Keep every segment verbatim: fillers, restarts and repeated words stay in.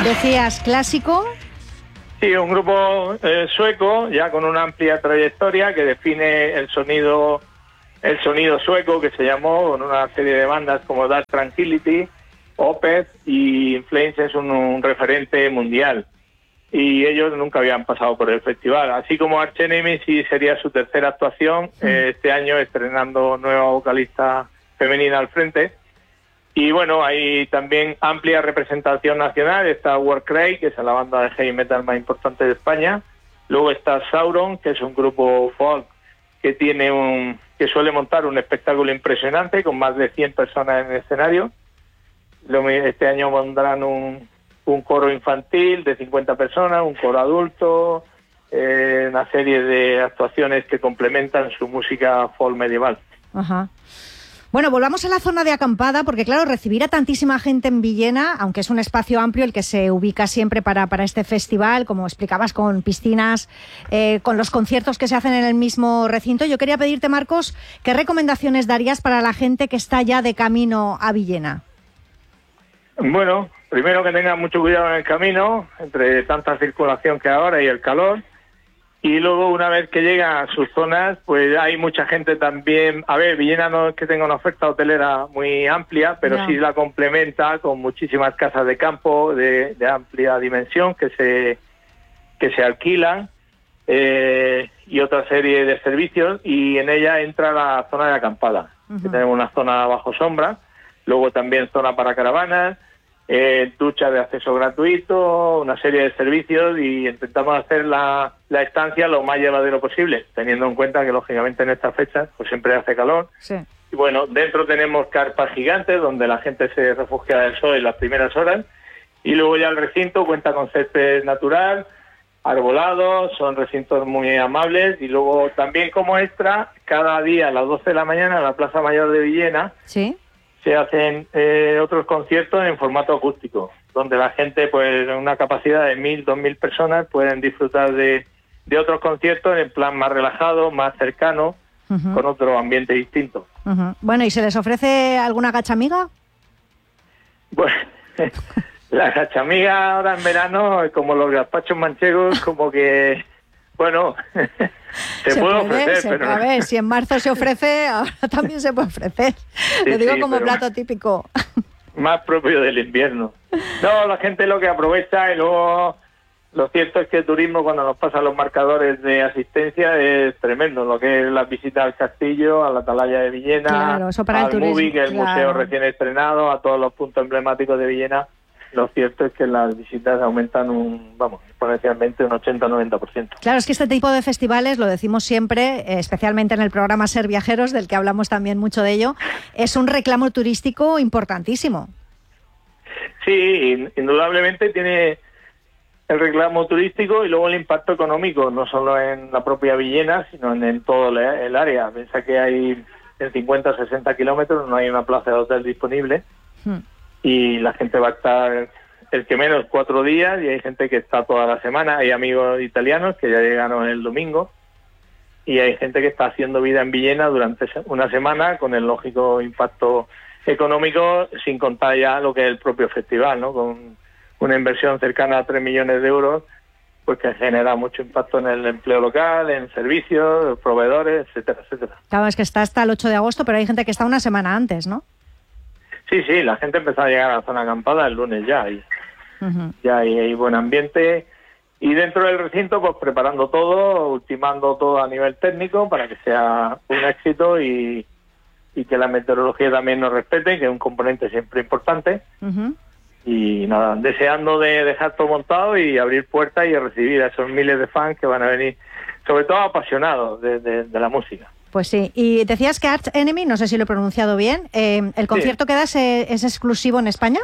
Decías clásico. Sí, un grupo eh, sueco, ya con una amplia trayectoria que define el sonido el sonido sueco, que se llamó con una serie de bandas como Dark Tranquillity, Opeth, y In Flames es un, un referente mundial. Y ellos nunca habían pasado por el festival. Así como Arch Enemy, sí sería su tercera actuación, sí. eh, este año estrenando nueva vocalista femenina al frente. Y bueno, hay también amplia representación nacional. Está Warcry, que es la banda de heavy metal más importante de España. Luego está Sauron, que es un grupo folk que tiene un que suele montar un espectáculo impresionante con más de cien personas en el escenario. Este año pondrán un, un coro infantil de cincuenta personas, un coro adulto, eh, una serie de actuaciones que complementan su música folk medieval. Ajá. Bueno, volvamos a la zona de acampada, porque claro, recibir a tantísima gente en Villena, aunque es un espacio amplio el que se ubica siempre para, para este festival, como explicabas, con piscinas, eh, con los conciertos que se hacen en el mismo recinto, yo quería pedirte, Marcos, ¿qué recomendaciones darías para la gente que está ya de camino a Villena? Bueno, primero que tengan mucho cuidado en el camino, entre tanta circulación que ahora y el calor. Y luego, una vez que llegan a sus zonas, pues hay mucha gente también. A ver, Villena no es que tenga una oferta hotelera muy amplia, pero no. sí la complementa con muchísimas casas de campo de, de amplia dimensión que se que se alquilan eh, y otra serie de servicios. Y en ella entra la zona de acampada, uh-huh. que tenemos una zona bajo sombra, luego también zona para caravanas. Eh, ducha de acceso gratuito, una serie de servicios, y intentamos hacer la, la estancia lo más llevadero posible, teniendo en cuenta que lógicamente en estas fechas pues siempre hace calor. Sí. Y bueno, dentro tenemos carpas gigantes donde la gente se refugia del sol en las primeras horas, y luego ya el recinto cuenta con césped natural, arbolados, son recintos muy amables. Y luego también, como extra, cada día a las doce de la mañana en la Plaza Mayor de Villena, ¿sí?, se hacen eh, otros conciertos en formato acústico, donde la gente, pues, en una capacidad de mil, dos mil personas, pueden disfrutar de, de otros conciertos en plan más relajado, más cercano, uh-huh. con otro ambiente distinto. Uh-huh. Bueno, ¿y se les ofrece alguna gachamiga? Bueno, la gachamiga ahora en verano, como los gazpachos manchegos, como que... Bueno, se, se puede ofrecer, se, pero... A ver, si en marzo se ofrece, ahora también se puede ofrecer. Sí, lo digo sí, como plato típico. Más propio del invierno. No, la gente lo que aprovecha, y luego lo cierto es que el turismo, cuando nos pasan los marcadores de asistencia, es tremendo. Lo que es las visitas al castillo, a la Atalaya de Villena, claro, eso para al el turismo, Movie, que es el claro. museo recién estrenado, a todos los puntos emblemáticos de Villena. Lo cierto es que las visitas aumentan un, vamos, exponencialmente un ochenta a noventa por ciento. Claro, es que este tipo de festivales, lo decimos siempre, especialmente en el programa Ser Viajeros, del que hablamos también mucho de ello, es un reclamo turístico importantísimo. Sí, indudablemente tiene el reclamo turístico y luego el impacto económico, no solo en la propia Villena, sino en, en todo el área. Piensa que hay en cincuenta o sesenta kilómetros, no hay una plaza de hotel disponible. Hmm. Y la gente va a estar, el que menos, cuatro días, y hay gente que está toda la semana. Hay amigos italianos que ya llegaron el domingo, y hay gente que está haciendo vida en Villena durante una semana, con el lógico impacto económico, sin contar ya lo que es el propio festival, ¿no? Con una inversión cercana a tres millones de euros, pues que genera mucho impacto en el empleo local, en servicios, proveedores, etcétera, etcétera. Claro, es que está hasta el ocho de agosto, pero hay gente que está una semana antes, ¿no? Sí, sí, la gente empezó a llegar a la zona acampada el lunes ya, y uh-huh. ya hay, hay buen ambiente. Y dentro del recinto, pues preparando todo, ultimando todo a nivel técnico para que sea un éxito, y, y que la meteorología también nos respete, que es un componente siempre importante. Uh-huh. Y nada, deseando de dejar todo montado y abrir puertas y recibir a esos miles de fans que van a venir, sobre todo apasionados de, de, de la música. Pues sí, y decías que Arch Enemy, no sé si lo he pronunciado bien, eh, ¿el concierto sí. que das es, es exclusivo en España?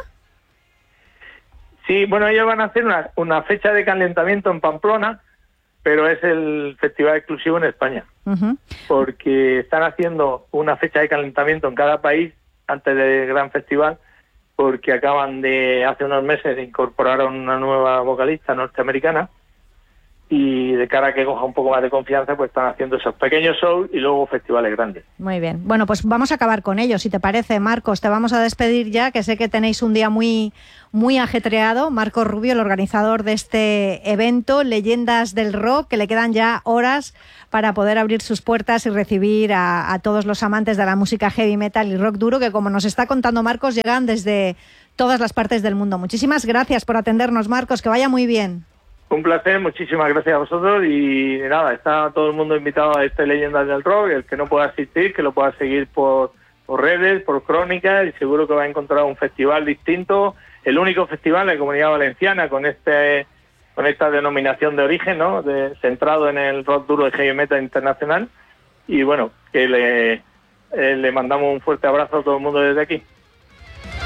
Sí, bueno, ellos van a hacer una, una fecha de calentamiento en Pamplona, pero es el festival exclusivo en España, uh-huh. porque están haciendo una fecha de calentamiento en cada país antes del gran festival, porque acaban de, hace unos meses, incorporaron una nueva vocalista norteamericana, y de cara a que coja un poco más de confianza, pues están haciendo esos pequeños shows y luego festivales grandes. Muy bien. Bueno, pues vamos a acabar con ellos, si te parece, Marcos. Te vamos a despedir ya, que sé que tenéis un día muy, muy ajetreado. Marcos Rubio, el organizador de este evento, Leyendas del Rock, que le quedan ya horas para poder abrir sus puertas y recibir a, a todos los amantes de la música heavy metal y rock duro, que como nos está contando Marcos, llegan desde todas las partes del mundo. Muchísimas gracias por atendernos, Marcos, que vaya muy bien. Un placer, muchísimas gracias a vosotros y nada, está todo el mundo invitado a este Leyendas del Rock, el que no pueda asistir, que lo pueda seguir por, por redes, por crónicas, y seguro que va a encontrar un festival distinto, el único festival en la Comunidad Valenciana con este con esta denominación de origen, ¿no? De, centrado en el rock duro de heavy metal internacional, y bueno, que le, eh, le mandamos un fuerte abrazo a todo el mundo desde aquí.